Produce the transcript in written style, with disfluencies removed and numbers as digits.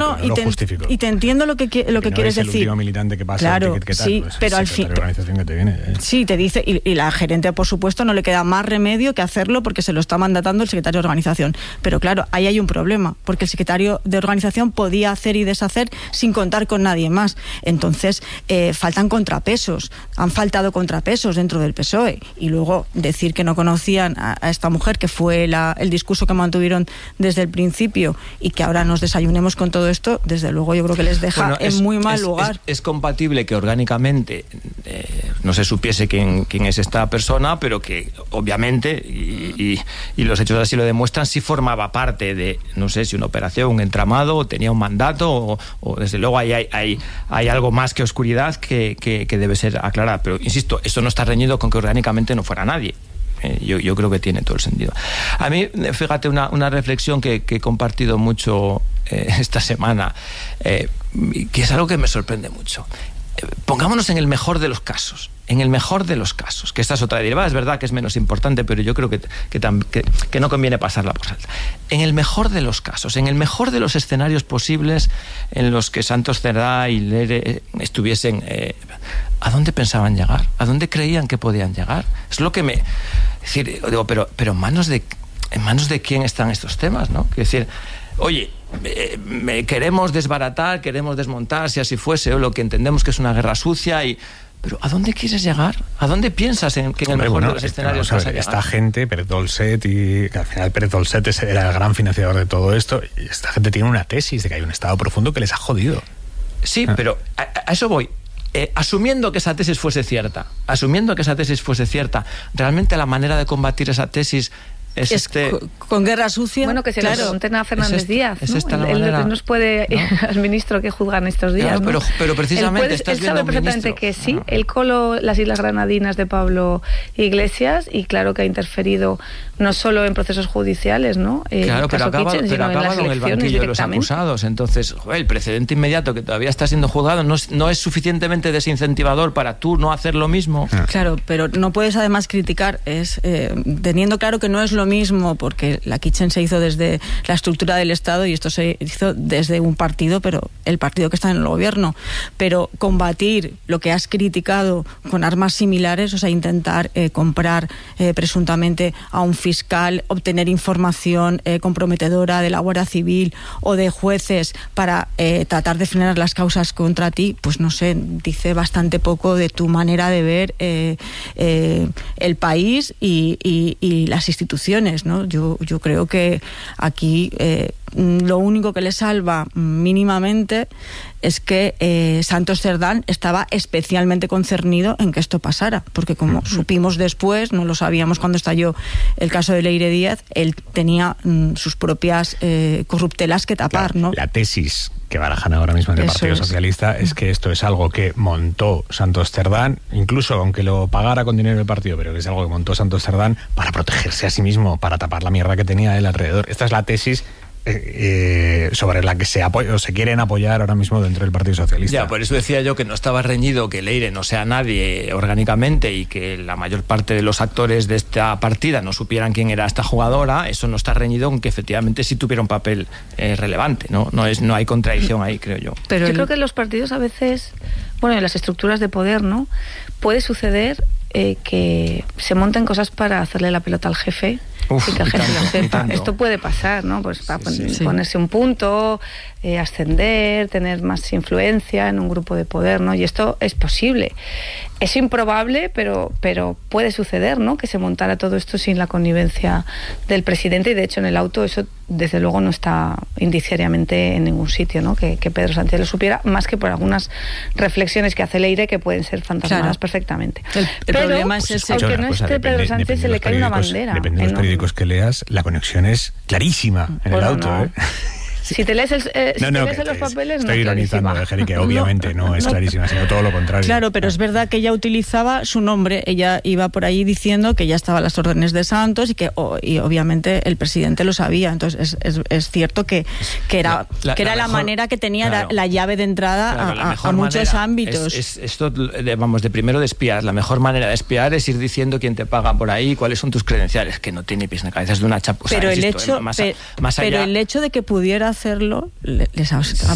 No, y te entiendo lo que quieres decir. El último militante que pasa, claro, ¿qué tal? sí, Pues pero al fin... organización que te viene, Sí, te dice, y la gerente, por supuesto, no le queda más remedio que hacerlo porque se lo está mandatando el secretario de organización. Pero claro, ahí hay un problema, porque el secretario de organización podía hacer y deshacer sin contar con nadie más. Entonces, faltan contrapesos, han faltado contrapesos dentro del PSOE. Y luego decir que no conocían a esta mujer, que fue el discurso que mantuvieron desde el principio, y que ahora nos desayunemos con todo esto, desde luego yo creo que les deja en muy mal lugar. Es compatible que orgánicamente no se supiese quién es esta persona, pero que obviamente, y los hechos así lo demuestran, sí formaba parte de, no sé si una operación, un entramado, o tenía un mandato, o desde luego hay algo más que oscuridad que debe ser aclarada. Pero insisto, eso no está reñido con que orgánicamente no fuera nadie. Yo creo que tiene todo el sentido. A mí, fíjate, una reflexión que he compartido mucho esta semana, que es algo que me sorprende mucho. Pongámonos en el mejor de los casos. En el mejor de los casos, que esta es otra derivada, es verdad que es menos importante, pero yo creo que no conviene pasarla por alto. En el mejor de los casos, en el mejor de los escenarios posibles en los que Santos Cerdá y Leire estuviesen, ¿a dónde pensaban llegar? ¿A dónde creían que podían llegar? Es lo que me... Es decir, digo, pero ¿en manos de quién están estos temas, no? Es decir, oye, queremos desbaratar, queremos desmontar, si así fuese, o lo que entendemos que es una guerra sucia, pero ¿a dónde quieres llegar? ¿A dónde piensas que en el mejor de los escenarios vas a llegar? Esta gente, Pérez Dolcet, y que al final Pérez Dolcet era el gran financiador de todo esto, y esta gente tiene una tesis de que hay un estado profundo que les ha jodido. Sí, pero a eso voy. Asumiendo que esa tesis fuese cierta, realmente la manera de combatir esa tesis con guerra sucia. Bueno, que se lo pregunten a Fernández Díaz, ¿no? Él nos puede, al ministro que juzgan estos días, claro, ¿no? pero precisamente él sabe perfectamente que sí, él coló las Islas Granadinas de Pablo Iglesias, y claro que ha interferido no solo en procesos judiciales, ¿no? Claro, pero acaba en el banquillo de los acusados. Entonces, el precedente inmediato que todavía está siendo juzgado no es suficientemente desincentivador para tú no hacer lo mismo. Claro, pero no puedes además criticar, teniendo claro que no es lo mismo, porque la Kitchen se hizo desde la estructura del Estado y esto se hizo desde un partido, pero el partido que está en el gobierno. Pero combatir lo que has criticado con armas similares, o sea, intentar comprar presuntamente a un fiscal, obtener información comprometedora de la Guardia Civil o de jueces para tratar de frenar las causas contra ti, pues no sé, dice bastante poco de tu manera de ver el país y las instituciones, ¿no? Yo creo que aquí lo único que le salva mínimamente es que Santos Cerdán estaba especialmente concernido en que esto pasara, porque como supimos después, no lo sabíamos cuando estalló el caso de Leire Díaz, él tenía sus propias corruptelas que tapar, claro, ¿no? La tesis que barajan ahora mismo en el Partido Socialista es que esto es algo que montó Santos Cerdán, incluso aunque lo pagara con dinero del partido, pero que es algo que montó Santos Cerdán para protegerse a sí mismo, para tapar la mierda que tenía él alrededor. Esta es la tesis sobre la que se quieren apoyar ahora mismo dentro del Partido Socialista. Ya, por eso decía yo que no estaba reñido que Leire no sea nadie orgánicamente y que la mayor parte de los actores de esta partida no supieran quién era esta jugadora. Eso no está reñido con que efectivamente sí tuviera un papel relevante, ¿no? No hay contradicción ahí, creo yo. Pero yo creo que en los partidos a veces, en las estructuras de poder, ¿no? Puede suceder que se monten cosas para hacerle la pelota al jefe. Y que el jefe lo sepa. Esto puede pasar, ¿no? Pues para ponerse un punto, ascender, tener más influencia en un grupo de poder, ¿no? Y esto es posible. Es improbable, pero puede suceder, ¿no? Que se montara todo esto sin la connivencia del presidente, y de hecho en el auto eso desde luego no está indiciariamente en ningún sitio, ¿no? Que Pedro Sánchez lo supiera, más que por algunas reflexiones que hace Leire que pueden ser fantasmadas perfectamente. El problema es ese. Aunque no esté Pedro Sánchez, se le cae una bandera. Depende de los periódicos que leas, la conexión es clarísima en el auto, ¿eh? Si te lees, los papeles, estoy ironizando, Geri, que obviamente no es clarísima, sino todo lo contrario. Claro, pero es verdad que ella utilizaba su nombre, ella iba por ahí diciendo que ya estaba a las órdenes de Santos y obviamente el presidente lo sabía. Entonces es cierto que era la manera que tenía la llave de entrada a muchos ámbitos. Esto, de primero de espiar. La mejor manera de espiar es ir diciendo quién te paga por ahí, cuáles son tus credenciales, que no tiene pies ni cabeza, es de una chapuza. Pero el hecho de que pudiera hacerlo les ha